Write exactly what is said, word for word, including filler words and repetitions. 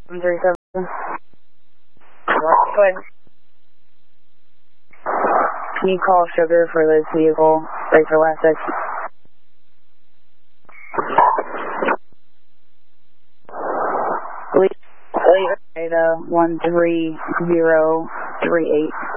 one three seven. Go ahead. Can you call Sugar for this vehicle? Right for last exit. Leave, leave, uh, one three zero three eight.